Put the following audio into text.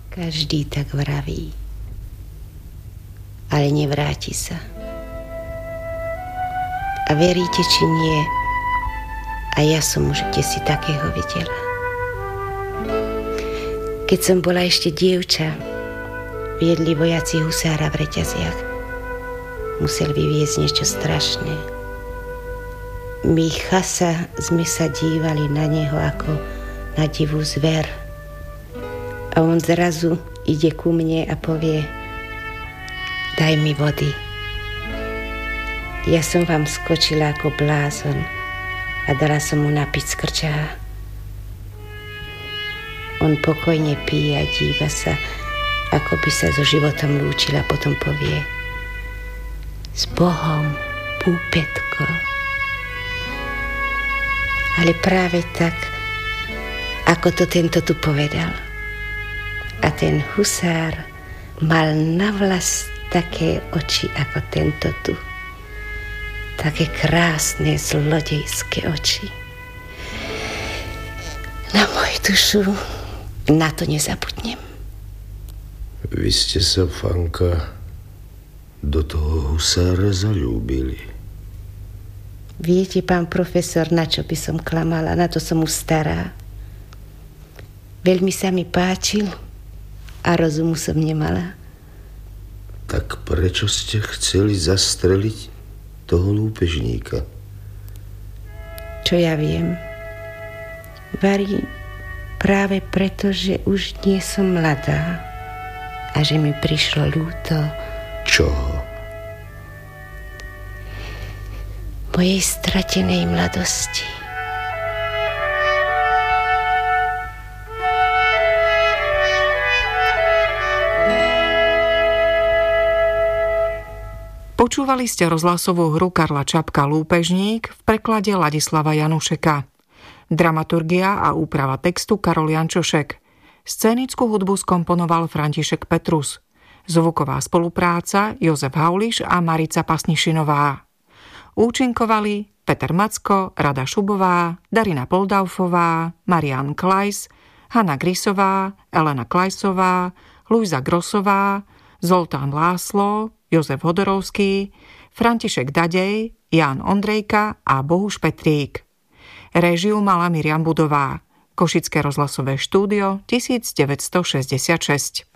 Každý tak vraví, ale nevráti sa. A veríte, či nie, a ja som už kdesi takého videla. Keď som bola ešte dievča, viedli vojaci husára v reťaziach. Musel vyviezť niečo strašné. My chasa sme sa dívali na neho ako na divú zver. A on zrazu ide ku mne a povie: daj mi vody. Ja som vám skočila ako blázon a dala som mu napiť z krčaha. On pokojne pije a díva sa, ako by sa so životom lúčila, potom povie: s Bohom, púpetko. Ale práve tak, ako to tento tu povedal. A ten husár mal navlas také oči ako tento tu. Také krásne, zlodejské oči. Na moju dušu na to nezabudnem. Vy ste sa, Fanka, do toho husára zaľúbili. Viete, pán profesor, na čo by som klamala? Na to som už stará. Veľmi sa mi páčil a rozumu som nemala. Tak prečo ste chceli zastreliť toho lúpežníka? Čo ja viem? Vari, práve preto, že už nie som mladá a že mi prišlo ľúto. Čoho? Mojej stratenej mladosti. Počúvali ste rozhlasovú hru Karla Čapka Lúpežník v preklade Ladislava Janušeka. Dramaturgia a úprava textu Karol Jančošek. Scénickú hudbu skomponoval František Petrus. Zvuková spolupráca Jozef Hauliš a Marica Pasnišinová. Účinkovali Peter Macko, Rada Šubová, Darina Poldaufová, Marian Klajs, Hanna Grisová, Elena Klajsová, Luisa Grosová, Zoltán Láslo, Jozef Hodorovský, František Dadej, Ján Ondrejka a Bohuš Petrík. Réžiu mala Miriam Budová. Košické rozhlasové štúdio 1966.